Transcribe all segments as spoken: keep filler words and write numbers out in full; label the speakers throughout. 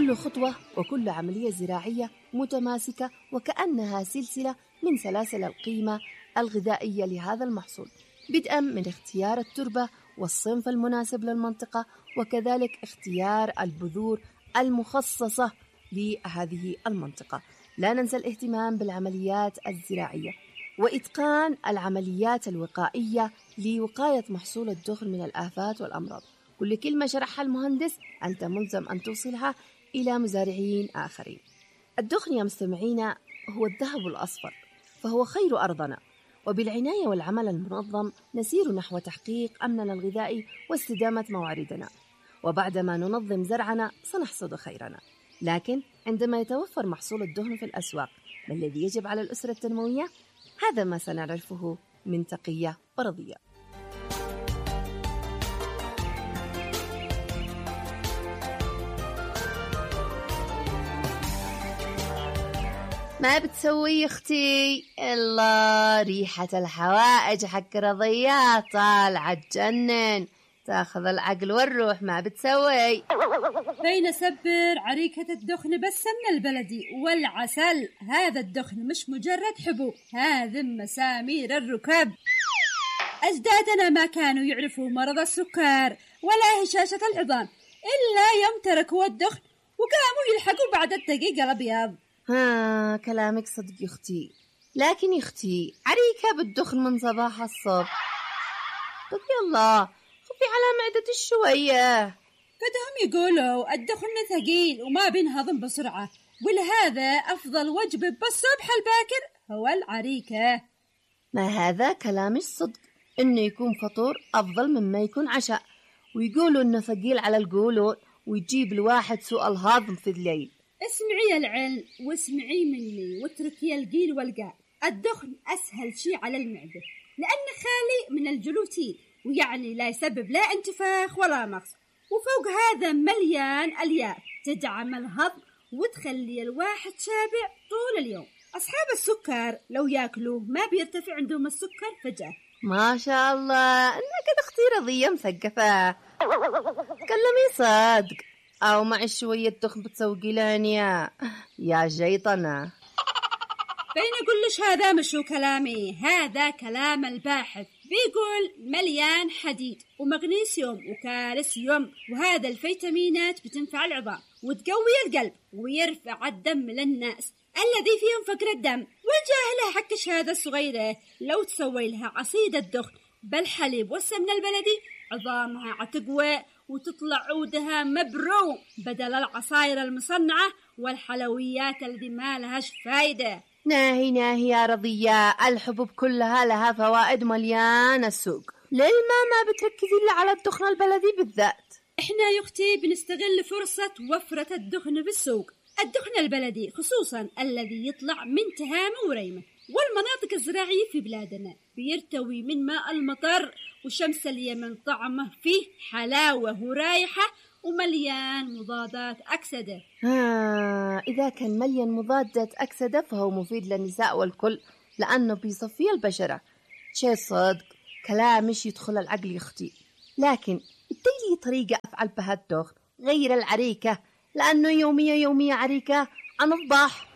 Speaker 1: كل خطوة وكل عملية زراعية متماسكة وكأنها سلسلة من سلاسل القيمة الغذائية لهذا المحصول، بدءا من اختيار التربة والصنف المناسب للمنطقة، وكذلك اختيار البذور المخصصة لهذه المنطقة. لا ننسى الاهتمام بالعمليات الزراعية وإتقان العمليات الوقائية لوقاية محصول الدخن من الآفات والأمراض. كل كلمة شرحها المهندس أنت ملزم أن توصلها إلى مزارعين آخرين. الدخن يا مستمعين هو الذهب الأصفر، فهو خير أرضنا، وبالعناية والعمل المنظم نسير نحو تحقيق أمننا الغذائي واستدامة مواردنا، وبعدما ننظم زرعنا سنحصد خيرنا. لكن عندما يتوفر محصول الدهن في الأسواق، ما الذي يجب على الأسرة التنموية؟ هذا ما سنعرفه من تقية ورضية. ما بتسوي اختي؟ الله، ريحة الحوائج حق رضيات طالعة تجنن، تاخذ العقل والروح. ما بتسوي؟
Speaker 2: بين سبر عريكة الدخن بالسمن البلدي والعسل. هذا الدخن مش مجرد حبوب، هذا مسامير الركب. أجدادنا ما كانوا يعرفوا مرض السكر ولا هشاشة العظام إلا يوم تركوا الدخن وقاموا يلحقوا بعد الدقيقة الأبيض.
Speaker 1: ها، كلامك صدق يا أختي، لكن يا أختي عريكة بالدخن من صباح الصبح. طب يلا خفي على معدة الشوية.
Speaker 2: فدهم يقولوا الدخن ثقيل وما بينهضم بسرعة، ولهذا أفضل وجبة بالصبح الباكر هو العريكة.
Speaker 1: ما هذا كلامش صدق، إنه يكون فطور أفضل مما يكون عشاء، ويقولوا إنه ثقيل على القولون ويجيب الواحد سوء الهضم في الليل.
Speaker 2: اسمعي العلم واسمعي مني واتركي القيل والقال. الدخن أسهل شيء على المعدة لأنه خالي من الجلوتين، ويعني لا يسبب لا انتفاخ ولا مغص، وفوق هذا مليان ألياف تدعم الهضم وتخلي الواحد شابع طول اليوم. أصحاب السكر لو ياكلوه ما بيرتفع عندهم السكر فجأة.
Speaker 1: ما شاء الله، إنك أختي رضية مثقفة. تكلمي صدق أو مع شوية دخن بتسوقي لانيا يا جيطنة؟
Speaker 2: بين كلش هذا مشو كلامي، هذا كلام الباحث. بيقول مليان حديد ومغنيسيوم وكالسيوم، وهذا الفيتامينات بتنفع العظام وتقوي القلب ويرفع الدم للناس الذي فيهم فقر الدم. والجاهلة حق الشهادة الصغيرة لو تسوي لها عصيد الدخن بالحليب والسمنة البلدي عظامها عتقوى وتطلع عودها مبروم بدل العصاير المصنعة والحلويات التي ما لهاش فايدة.
Speaker 1: ناهي ناهي يا رضية، الحبوب كلها لها فوائد مليانة السوق، ليه ما ما بتركزي إلا على الدخن البلدي بالذات؟
Speaker 2: إحنا يا أختي بنستغل فرصة وفرة الدخن بالسوق. الدخن البلدي خصوصا الذي يطلع من تهامة وريمة والمناطق الزراعية في بلادنا بيرتوي من ماء المطر وشمس اليمن، طعمه فيه حلاوة ورايحة ومليان مضادات أكسدة.
Speaker 1: ها، إذا كان مليان مضادات أكسدة فهو مفيد للنساء والكل، لأنه بيصفي البشرة. شيء صدق كلامش يدخل العقل يا أختي، لكن اديلي طريقة أفعل بها الدخن غير العريكة، لأنه يومية يومية عريكة أنضح.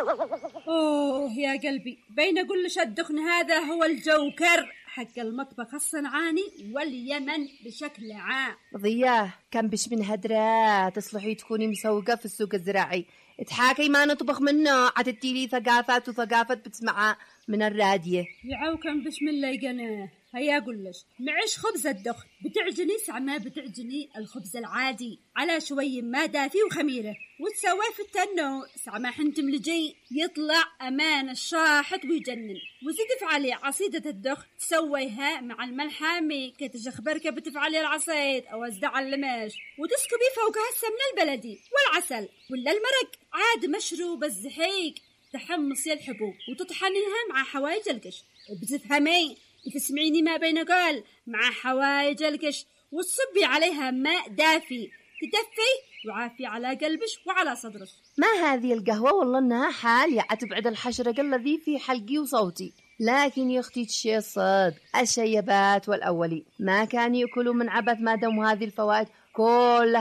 Speaker 2: أوه يا قلبي، بين كلش الدخن هذا هو الجوكر حق المطبخ الصنعاني واليمن بشكل عام.
Speaker 1: رضياه كان بش من هدرة تصلحي تكوني مسوقة في السوق الزراعي، اتحاكي ما نطبخ منه، عتديلي ثقافات وثقافات بتسمعها من الرادية.
Speaker 2: يعوكم بسم الله يقناه. هيا قلش معش خبز الدخن بتعجني سعما بتعجني الخبز العادي على شوي ما دافي وخميرة وتسويه في التنو سعما حنتم لجي يطلع أمان الشاحط ويجنن، وزيد فعلي عصيدة الدخن تسويها مع الملحامي كتجخبركة بتفعلي العصيد أو أزدع اللمش وتسكبي فوقها السمنة البلدي والعسل ولا المرق عاد مشروب الزحيق. تحمصي الحبوب وتطحنيها مع حوايج القش، بتفهمي تسمعيني ما بين قال مع حوايج القش، وتصبي عليها ماء دافي تدفي وعافي على قلبش وعلى صدرش.
Speaker 1: ما هذه القهوة والله انها حالية تبعد الحشرة الذي في حلقي وصوتي. لكن يا اختي الشيء صد الشيبات والأولين ما كانوا يأكلوا من عبث ما دام هذه الفوائد كلها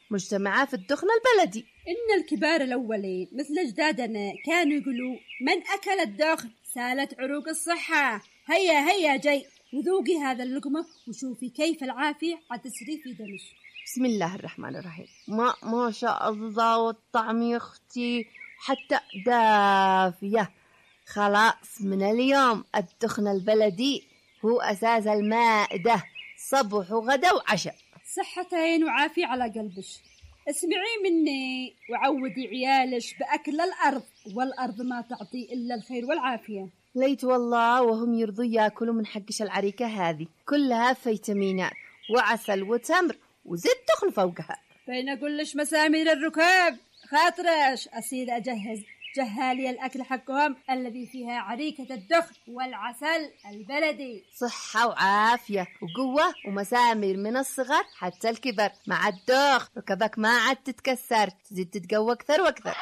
Speaker 1: مجتمعة في الدخن البلدي.
Speaker 2: إن الكبار الأولين مثل أجدادنا كانوا يقولوا من أكل الدخن سالت عروق الصحة. هيا هيا جاي وذوقي هذا اللقمة وشوفي كيف العافية عتسري في دمش.
Speaker 1: بسم الله الرحمن الرحيم. ما ما شاء الله، والطعم يا أختي حتى دافية. خلاص من اليوم الدخن البلدي هو أساس المائدة، صبح وغدا وعشاء.
Speaker 2: صحتين وعافية على قلبش. اسمعي مني وعودي عيالش بأكل الأرض، والأرض ما تعطي إلا الخير والعافية.
Speaker 1: ليت والله وهم يرضوا ياكلوا من حقش العريكة هذه، كلها فيتامينات وعسل وتمر وزيت دخن فوقها.
Speaker 2: فين أقولش مسامير الركاب خاطرش أصير أجهز جهالي الأكل حقهم الذي فيها عريكة الدخن والعسل البلدي.
Speaker 1: صحة وعافية وقوة ومسامير من الصغر حتى الكبر. مع الدخن ركبك ما عاد تتكسر، تزيد تتقوى أكثر وأكثر.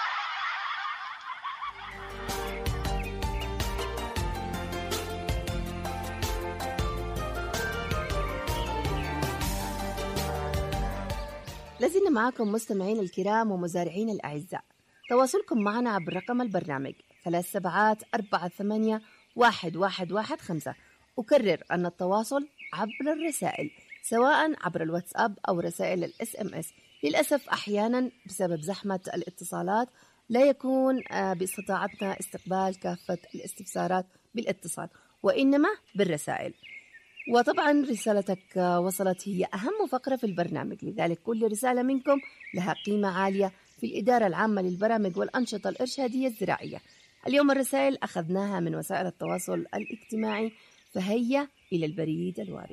Speaker 1: لازلنا معاكم مستمعين الكرام ومزارعين الأعزاء. تواصلكم معنا عبر رقم البرنامج ثلاث سبعات أربعة ثمانية واحد واحد واحد خمسة. أكرر أن التواصل عبر الرسائل سواء عبر الواتساب أو رسائل الاس ام اس. للأسف أحيانا بسبب زحمة الاتصالات لا يكون باستطاعتنا استقبال كافة الاستفسارات بالاتصال، وإنما بالرسائل. وطبعا رسالتك وصلت، هي أهم فقرة في البرنامج، لذلك كل رسالة منكم لها قيمة عالية في الإدارة العامة للبرامج والأنشطة الإرشادية الزراعية. اليوم الرسائل أخذناها من وسائل التواصل الاجتماعي، فهيا إلى البريد الوارد.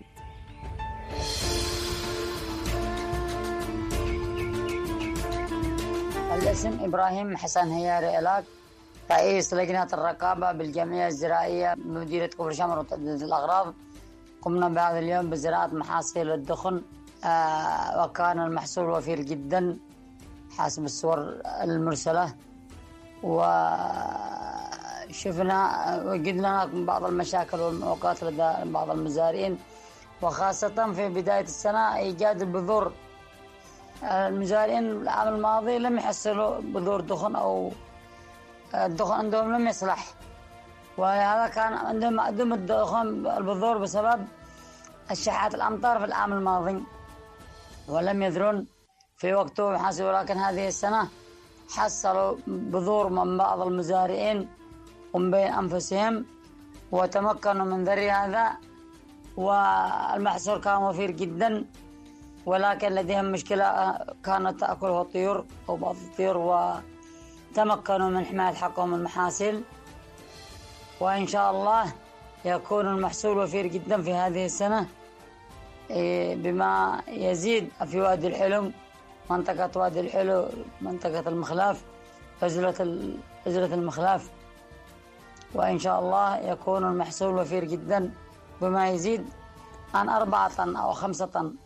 Speaker 3: الاسم إبراهيم حسن هياري إلاك، رئيس لجنة الرقابة بالجمعية الزراعية بمديرية كفر شمر وتعديد الأغراض. قمنا بهذا اليوم بزراعة محاصيل الدخن، آه وكان المحصول وفير جدا حسب الصور المرسلة، وشفنا وجدنا بعض المشاكل والمعوقات لدى بعض المزارعين، وخاصة في بداية السنة إيجاد البذور. المزارعين العام الماضي لم يحصلوا بذور دخن أو الدخن عندهم لم يصلح، وهذا كان عندهم عدم الدخن البذور بسبب الشحات الأمطار في العام الماضي، ولم يذرون في وقته محاصيل. ولكن هذه السنة حصلوا بذور من بعض المزارعين ومن بين أنفسهم وتمكنوا من ذري هذا، والمحصول كان وفير جدا، ولكن لديهم مشكلة كانت تأكله الطيور أو بعض الطيور، وتمكنوا من حماية حقهم المحاصيل. وإن شاء الله يكون المحصول وفير جدا في هذه السنة، بما يزيد في وادي الحلم، منطقة وادي الحلو، منطقة المخلاف، عزلة عزلة المخلاف. وإن شاء الله يكون المحصول وفير جدا بما يزيد عن أربعة طن أو خمسة طن.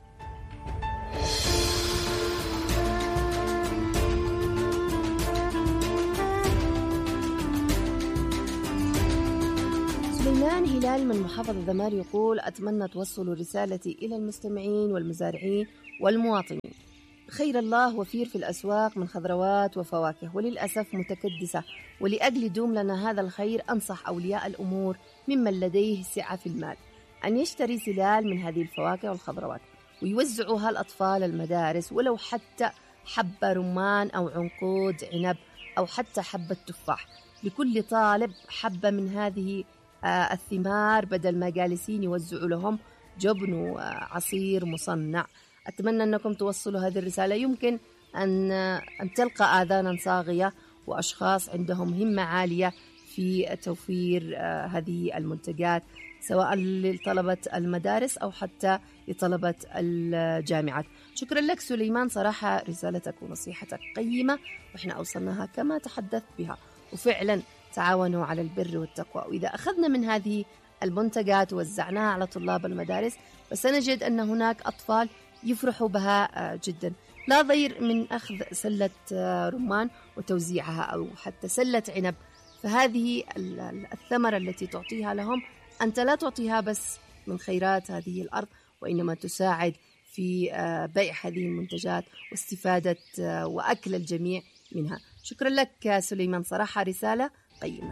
Speaker 1: سليمان هلال من محافظة ذمار يقول: أتمنى توصلوا رسالتي إلى المستمعين والمزارعين والمواطنين. خير الله وفير في الأسواق من خضروات وفواكه، وللأسف متكدسة، ولأجل يدوم لنا هذا الخير أنصح أولياء الأمور ممن لديه سعة في المال أن يشتري سلال من هذه الفواكه والخضروات ويوزعوها الأطفال المدارس، ولو حتى حبة رمان أو عنقود عنب أو حتى حبة تفاح، لكل طالب حبة من هذه الثمار، بدل ما جالسين يوزعوا لهم جبن وعصير مصنع. أتمنى أنكم توصلوا هذه الرسالة، يمكن أن أن تلقى آذانا صاغية وأشخاص عندهم همة عالية في توفير هذه المنتجات، سواء لطلبة المدارس أو حتى لطلبة الجامعات. شكرا لك سليمان، صراحة رسالتك ونصيحتك قيمة، وإحنا أوصلناها كما تحدثت بها، وفعلا تعاونوا على البر والتقوى. وإذا أخذنا من هذه المنتجات ووزعناها على طلاب المدارس فسنجد أن هناك أطفال يفرحوا بها جدا. لا ضير من أخذ سلة رمان وتوزيعها أو حتى سلة عنب، فهذه الثمرة التي تعطيها لهم أنت لا تعطيها بس من خيرات هذه الأرض، وإنما تساعد في بيع هذه المنتجات واستفادة وأكل الجميع منها. شكرا لك سليمان، صراحة رسالة قيمة.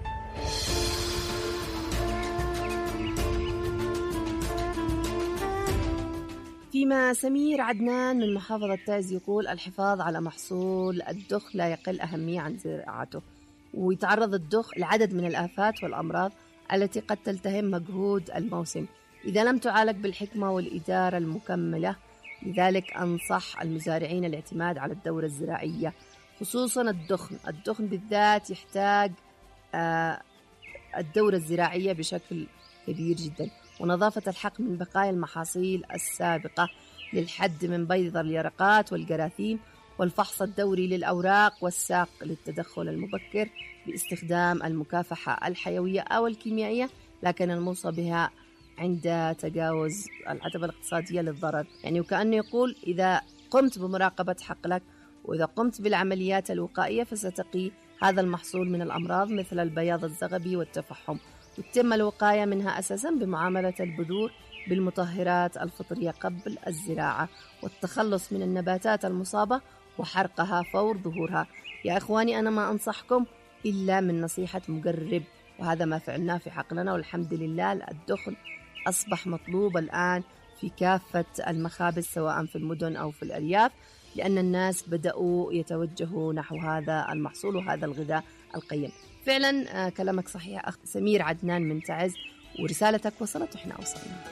Speaker 1: فيما سمير عدنان من محافظة تعز يقول الحفاظ على محصول الدخ لا يقل أهمية عن زراعته، ويتعرض الدخ لعدد من الآفات والأمراض التي قد تلتهم مجهود الموسم إذا لم تعالج بالحكمة والإدارة المكملة. لذلك أنصح المزارعين الاعتماد على الدورة الزراعية، خصوصا الدخن الدخن بالذات يحتاج الدورة الزراعية بشكل كبير جدا، ونظافة الحقل من بقايا المحاصيل السابقة للحد من بيض اليرقات والجراثيم، والفحص الدوري للأوراق والساق للتدخل المبكر باستخدام المكافحة الحيوية أو الكيميائية، لكن الموصى بها عند تجاوز العتبة الاقتصادية للضرر. يعني وكأنه يقول إذا قمت بمراقبة حقلك وإذا قمت بالعمليات الوقائية فستقي هذا المحصول من الأمراض مثل البياض الزغبي والتفحم، وتتم الوقاية منها أساسا بمعاملة البذور بالمطهرات الفطرية قبل الزراعة، والتخلص من النباتات المصابة وحرقها فور ظهورها. يا إخواني أنا ما أنصحكم إلا من نصيحة مجرب، وهذا ما فعلناه في حقلنا والحمد لله. الدخن أصبح مطلوب الآن في كافة المخابز سواء في المدن أو في الأرياف، لأن الناس بدأوا يتوجهوا نحو هذا المحصول وهذا الغذاء القيم. فعلا كلامك صحيح أخ سمير عدنان من تعز، ورسالتك وصلت وإحنا وصلنا.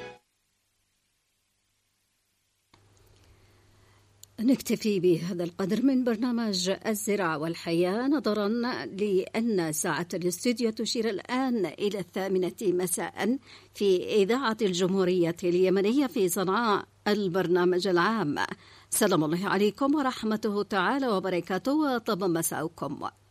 Speaker 4: نكتفي بهذا القدر من برنامج الزراعة والحياة، نظرا لأن ساعة الاستوديو تشير الآن إلى الثامنة مساء في إذاعة الجمهورية اليمنية في صنعاء البرنامج العام. سلام الله عليكم ورحمته تعالى وبركاته، وطب مساءكم.